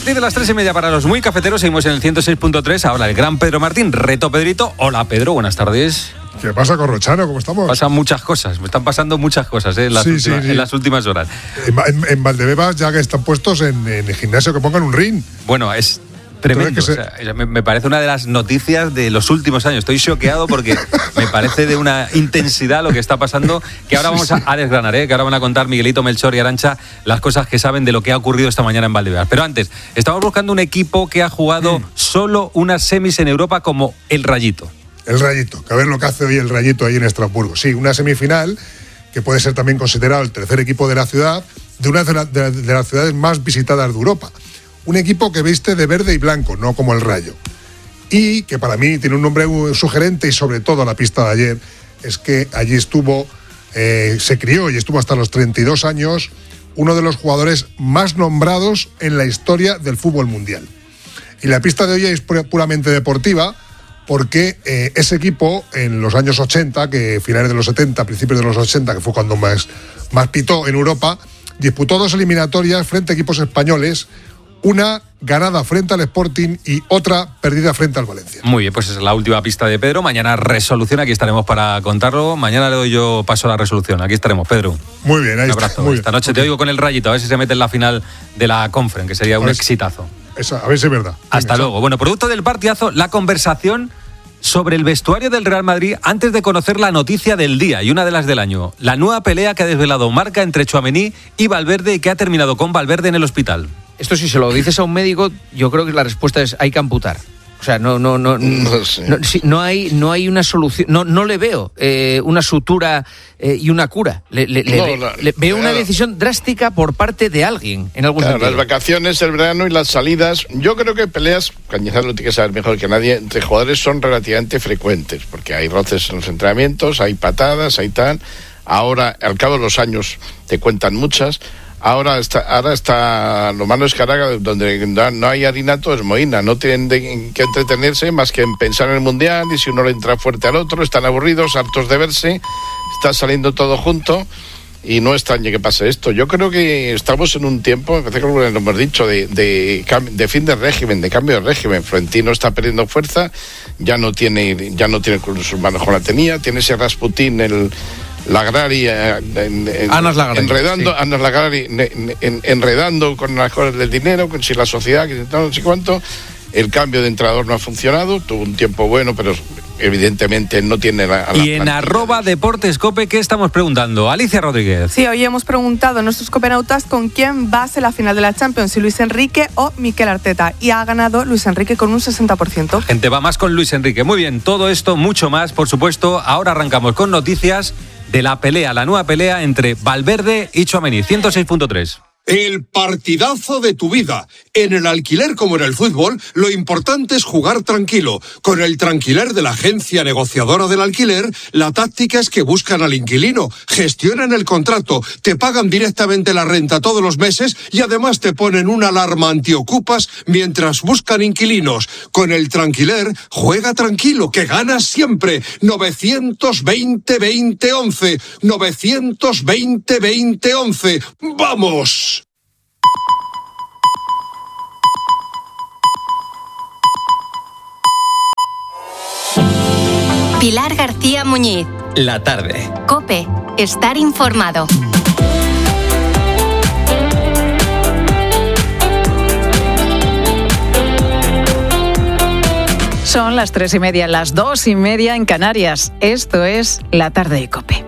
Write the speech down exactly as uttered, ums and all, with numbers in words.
partir de las tres y media para los muy cafeteros seguimos en el ciento seis punto tres. Ahora el gran Pedro Martín, reto Pedrito. Hola Pedro, buenas tardes. ¿Qué pasa, Corrochano? ¿Cómo estamos? Pasan muchas cosas, me están pasando muchas cosas ¿eh? en, las sí, últimas, sí, sí. en las últimas horas. En, en, en Valdebebas ya que están puestos en, en el gimnasio que pongan un ring. Bueno, es tremendo. Se... O sea, me, me parece una de las noticias de los últimos años. Estoy choqueado porque me parece de una intensidad lo que está pasando, que ahora vamos a, a desgranar, ¿eh? que ahora van a contar Miguelito, Melchor y Arantxa las cosas que saben de lo que ha ocurrido esta mañana en Valdebebas. Pero antes, estamos buscando un equipo que ha jugado mm. solo unas semis en Europa como el Rayito. El Rayito, que a ver lo que hace hoy el Rayito ahí en Estrasburgo. Sí, una semifinal que puede ser también considerado el tercer equipo de la ciudad, de una de, la, de, de las ciudades más visitadas de Europa. Un equipo que viste de verde y blanco, no como el Rayo. Y que para mí tiene un nombre sugerente y sobre todo la pista de ayer es que allí estuvo, eh, se crió y estuvo hasta los treinta y dos años, uno de los jugadores más nombrados en la historia del fútbol mundial. Y la pista de hoy es puramente deportiva, porque eh, ese equipo en los años ochenta, que finales de los setenta, principios de los ochenta, que fue cuando más, más pitó en Europa, disputó dos eliminatorias frente a equipos españoles, una ganada frente al Sporting y otra perdida frente al Valencia. Muy bien, pues es la última pista de Pedro. Mañana resolución, aquí estaremos para contarlo. Mañana le doy yo paso a la resolución. Aquí estaremos, Pedro. Muy bien, ahí Un abrazo. Está, muy Esta bien. noche okay. te oigo con el Rayito, a ver si se mete en la final de la Conference, que sería un exitazo. Esa, a ver si es verdad. Hasta Venga, luego. Chao. Bueno, producto del partidazo, la conversación sobre el vestuario del Real Madrid antes de conocer la noticia del día y una de las del año. La nueva pelea que ha desvelado Marca entre Tchouaméni y Valverde y que ha terminado con Valverde en el hospital. Esto si se lo dices a un médico, yo creo que la respuesta es hay que amputar. O sea, no, no, no, no, sé. no, sí, no hay, no hay una solución. No, no le veo eh, una sutura eh, y una cura. Le, le, no, le, la, le veo claro. una decisión drástica por parte de alguien en algún claro, sentido. Las vacaciones, el verano y las salidas. Yo creo que peleas, Cañizar lo tiene que saber mejor que nadie, entre jugadores son relativamente frecuentes, porque hay roces en los entrenamientos, hay patadas, hay tal. Ahora, al cabo de los años, te cuentan muchas. Ahora está, ahora está lo malo es que ahora donde no hay harinato es mohina, no tienen de, que entretenerse más que en pensar en el mundial y si uno le entra fuerte al otro, están aburridos, hartos de verse, está saliendo todo junto y no extrañe que pase esto. Yo creo que estamos en un tiempo, me parece que lo hemos dicho, de, de, de fin de régimen, de cambio de régimen. Florentino está perdiendo fuerza, ya no tiene, ya no tiene con sus manos como la tenía, tiene ese Rasputín, el Lagrari, en, en, Anas Lagrari, enredando, sí. Anas Lagrari en, en, enredando con las cosas del dinero, con si la sociedad, que no sé cuánto. El cambio de entrenador no ha funcionado, tuvo un tiempo bueno, pero evidentemente no tiene la, la y en arroba Deportes Cope, ¿qué estamos preguntando? Alicia Rodríguez. Sí, hoy hemos preguntado a nuestros copenautas con quién va a ser la final de la Champions, si Luis Enrique o Mikel Arteta, y ha ganado Luis Enrique con un sesenta por ciento. La gente va más con Luis Enrique. Muy bien, todo esto, mucho más, por supuesto. Ahora arrancamos con noticias de la pelea, la nueva pelea entre Valverde y Tchouaméni. ciento seis punto tres. El partidazo de tu vida. En el alquiler como en el fútbol, lo importante es jugar tranquilo. Con el Tranquiler de la agencia negociadora del alquiler, la táctica es que buscan al inquilino, gestionan el contrato, te pagan directamente la renta todos los meses y además te ponen una alarma antiocupas mientras buscan inquilinos. Con el Tranquiler, juega tranquilo, que ganas siempre. novecientos veinte veinte once. novecientos veinte veinte once. ¡Vamos! Pilar García Muñiz. La tarde. COPE. Estar informado. Son las tres y media, las dos y media en Canarias. Esto es La Tarde de COPE.